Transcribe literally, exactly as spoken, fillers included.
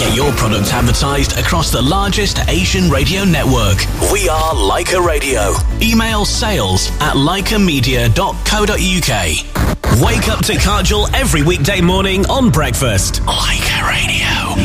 get your product advertised across the largest Asian radio network. We are Leica Radio. Email sales at leica media dot co dot uk. Wake up to Kajal every weekday morning on breakfast. Leica Radio.